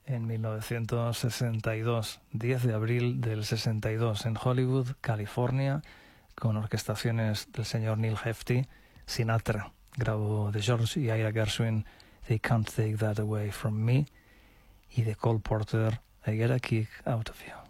en 1962, 10 de abril del 62, en Hollywood, California, con orquestaciones del señor Neil Hefti. Sinatra grabó de George y Ira Gershwin They Can't Take That Away From Me, y de Cole Porter I Get a Kick Out of You.